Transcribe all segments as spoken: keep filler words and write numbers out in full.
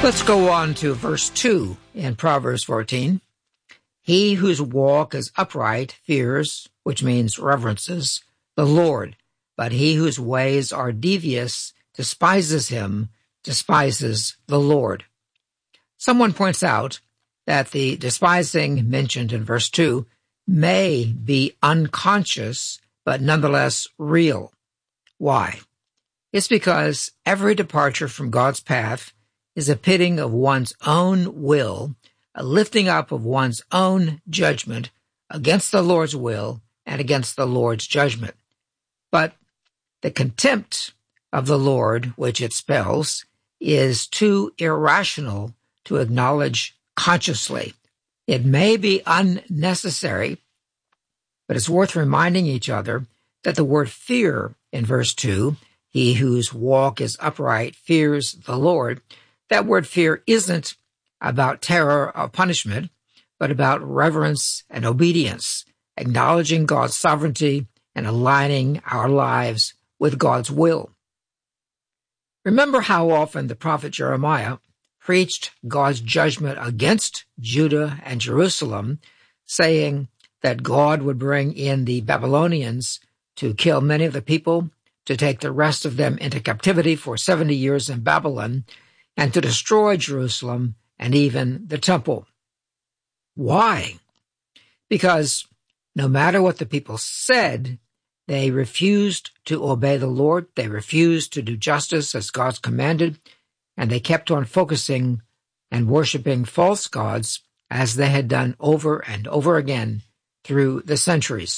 Let's go on to verse two in Proverbs fourteen. He whose walk is upright fears, which means reverences, the Lord, but he whose ways are devious despises him, despises the Lord. Someone points out that the despising mentioned in verse two may be unconscious, but nonetheless real. Why? It's because every departure from God's path is a pitting of one's own will, a lifting up of one's own judgment against the Lord's will and against the Lord's judgment. But the contempt of the Lord, which it spells, is too irrational to acknowledge consciously. It may be unnecessary, but it's worth reminding each other that the word fear in verse two, he whose walk is upright fears the Lord, that word fear isn't about terror or punishment, but about reverence and obedience, acknowledging God's sovereignty and aligning our lives with God's will. Remember how often the prophet Jeremiah preached God's judgment against Judah and Jerusalem, saying that God would bring in the Babylonians to kill many of the people, to take the rest of them into captivity for seventy years in Babylon, and to destroy Jerusalem and even the temple. Why? Because no matter what the people said, they refused to obey the Lord, they refused to do justice as God's commanded, and they kept on focusing and worshiping false gods as they had done over and over again through the centuries.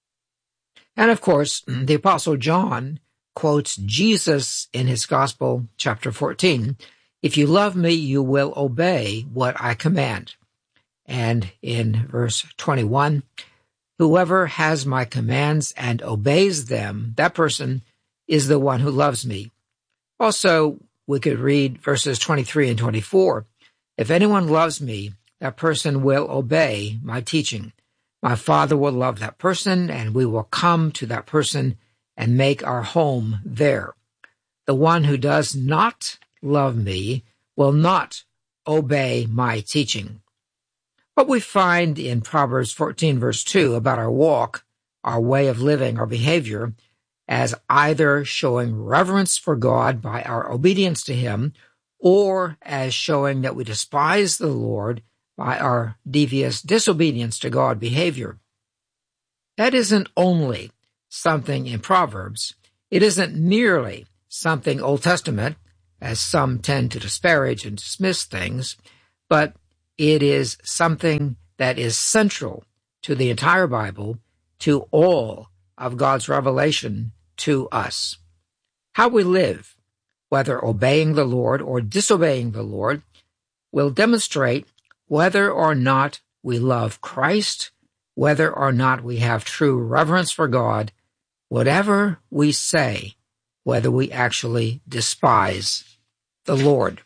And of course, the Apostle John quotes Jesus in his Gospel, chapter fourteen, "If you love me, you will obey what I command." And in verse twenty-one, "Whoever has my commands and obeys them, that person is the one who loves me." Also, we could read verses twenty-three and twenty-four. "If anyone loves me, that person will obey my teaching. My Father will love that person, and we will come to that person and make our home there. The one who does not love me will not obey my teaching." What we find in Proverbs fourteen, verse two, about our walk, our way of living, our behavior, as either showing reverence for God by our obedience to him, or as showing that we despise the Lord by our devious disobedience to God behavior. That isn't only something in Proverbs. It isn't merely something Old Testament, as some tend to disparage and dismiss things, but it is something that is central to the entire Bible, to all of God's revelation to us. How we live, whether obeying the Lord or disobeying the Lord, will demonstrate whether or not we love Christ, whether or not we have true reverence for God, whatever we say, whether we actually despise the Lord.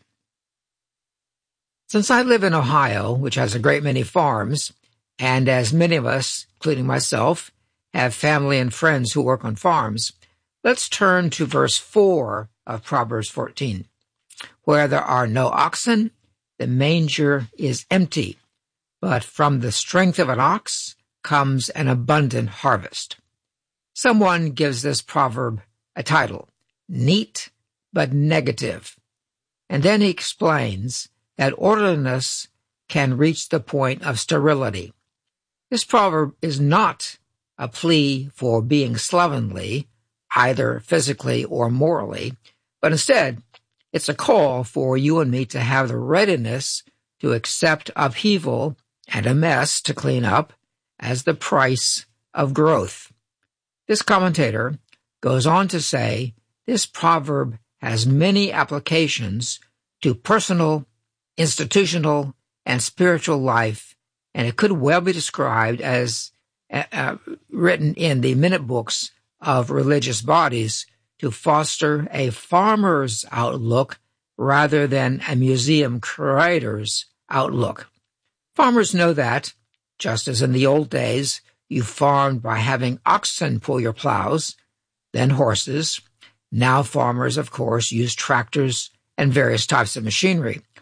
Since I live in Ohio, which has a great many farms, and as many of us, including myself, have family and friends who work on farms, let's turn to verse four of Proverbs fourteen. "Where there are no oxen, the manger is empty, but from the strength of an ox comes an abundant harvest." Someone gives this proverb a title, "Neat but Negative." And then he explains that orderliness can reach the point of sterility. This proverb is not a plea for being slovenly, either physically or morally, but instead, it's a call for you and me to have the readiness to accept upheaval and a mess to clean up as the price of growth. This commentator goes on to say this proverb has many applications to personal, institutional, and spiritual life, and it could well be described as uh, uh, written in the minute books of religious bodies to foster a farmer's outlook rather than a museum curator's outlook. Farmers know that, just as in the old days, you farmed by having oxen pull your plows, then horses. Now farmers, of course, use tractors and various types of machinery.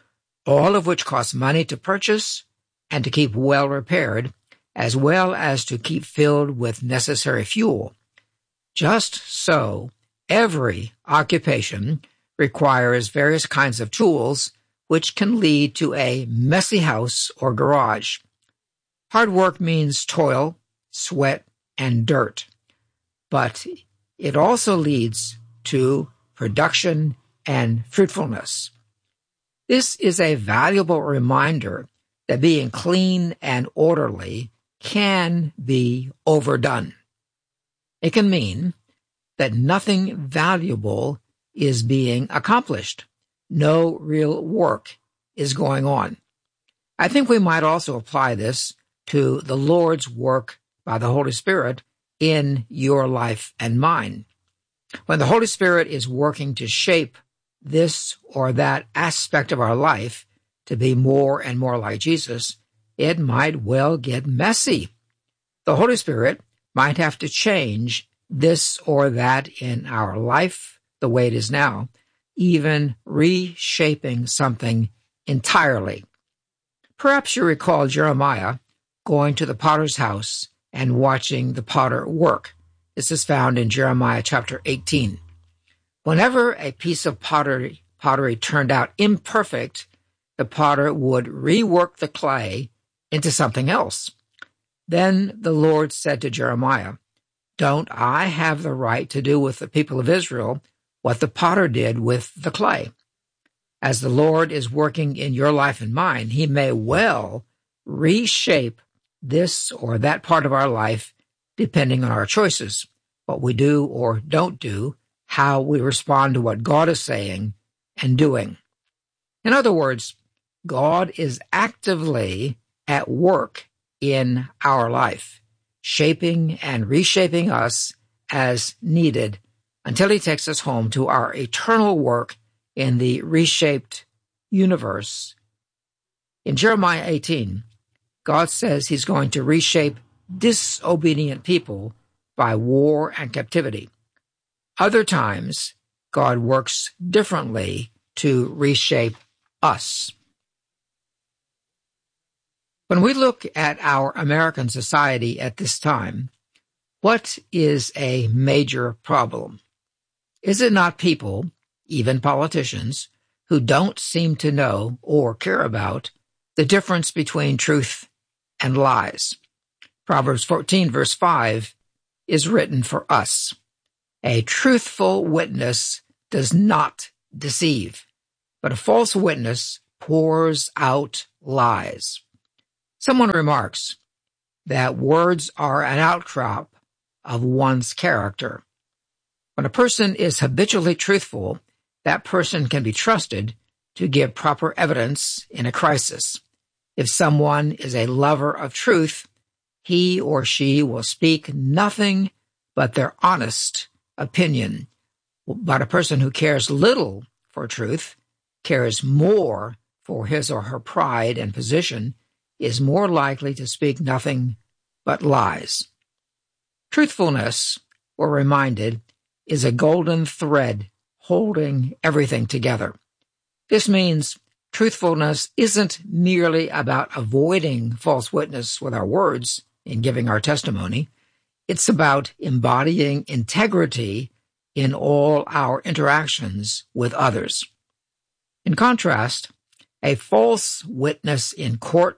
all of which cost money to purchase and to keep well repaired, as well as to keep filled with necessary fuel. Just so, every occupation requires various kinds of tools, which can lead to a messy house or garage. Hard work means toil, sweat, and dirt, but it also leads to production and fruitfulness. This is a valuable reminder that being clean and orderly can be overdone. It can mean that nothing valuable is being accomplished. No real work is going on. I think we might also apply this to the Lord's work by the Holy Spirit in your life and mine. When the Holy Spirit is working to shape this or that aspect of our life to be more and more like Jesus, it might well get messy. The Holy Spirit might have to change this or that in our life the way it is now, even reshaping something entirely. Perhaps you recall Jeremiah going to the potter's house and watching the potter work. This is found in Jeremiah chapter eighteen. Whenever a piece of pottery, pottery turned out imperfect, the potter would rework the clay into something else. Then the Lord said to Jeremiah, "Don't I have the right to do with the people of Israel what the potter did with the clay?" As the Lord is working in your life and mine, he may well reshape this or that part of our life depending on our choices, what we do or don't do, how we respond to what God is saying and doing. In other words, God is actively at work in our life, shaping and reshaping us as needed until he takes us home to our eternal work in the reshaped universe. In Jeremiah eighteen, God says he's going to reshape disobedient people by war and captivity. Other times, God works differently to reshape us. When we look at our American society at this time, what is a major problem? Is it not people, even politicians, who don't seem to know or care about the difference between truth and lies? Proverbs fourteen, verse five, is written for us. A truthful witness does not deceive, but a false witness pours out lies. Someone remarks that words are an outcrop of one's character. When a person is habitually truthful, that person can be trusted to give proper evidence in a crisis. If someone is a lover of truth, he or she will speak nothing but their honest opinion. But a person who cares little for truth, cares more for his or her pride and position, is more likely to speak nothing but lies. Truthfulness, we're reminded, is a golden thread holding everything together. This means truthfulness isn't merely about avoiding false witness with our words in giving our testimony. It's about embodying integrity in all our interactions with others. In contrast, a false witness in court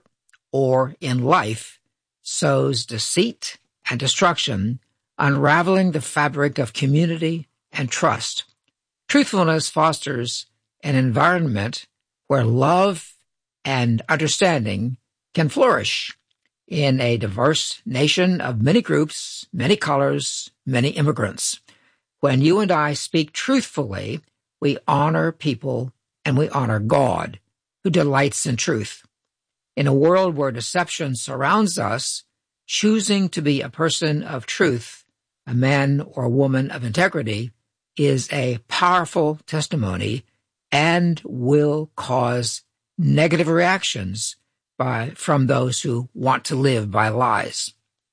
or in life sows deceit and destruction, unraveling the fabric of community and trust. Truthfulness fosters an environment where love and understanding can flourish in a diverse nation of many groups, many colors, many immigrants. When you and I speak truthfully, we honor people and we honor God, who delights in truth. In a world where deception surrounds us, choosing to be a person of truth, a man or a woman of integrity, is a powerful testimony and will cause negative reactions by, from those who want to live by lies.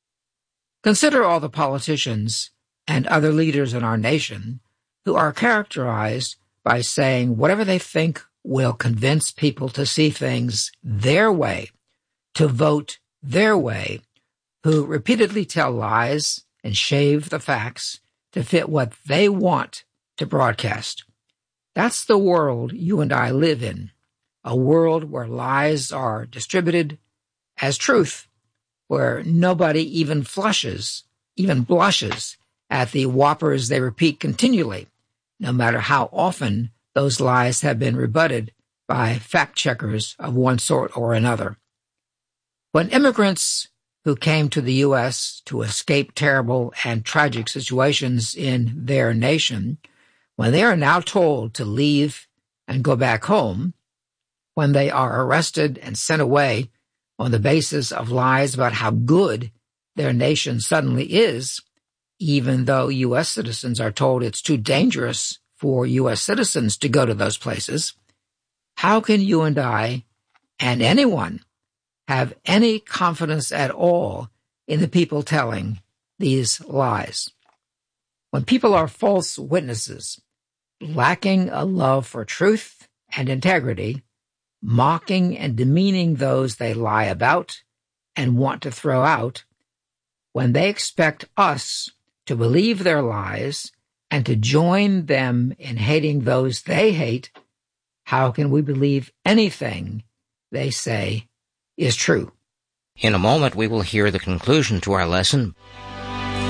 Consider all the politicians and other leaders in our nation who are characterized by saying whatever they think will convince people to see things their way, to vote their way, who repeatedly tell lies and shave the facts to fit what they want to broadcast. That's the world you and I live in, a world where lies are distributed as truth, where nobody even flushes, even blushes at the whoppers they repeat continually, no matter how often those lies have been rebutted by fact-checkers of one sort or another. When immigrants who came to the U S to escape terrible and tragic situations in their nation, when they are now told to leave and go back home, when they are arrested and sent away on the basis of lies about how good their nation suddenly is, even though U S citizens are told it's too dangerous for U S citizens to go to those places, how can you and I, and anyone, have any confidence at all in the people telling these lies? When people are false witnesses, lacking a love for truth and integrity, mocking and demeaning those they lie about and want to throw out, when they expect us to believe their lies and to join them in hating those they hate, how can we believe anything they say is true? In a moment, we will hear the conclusion to our lesson.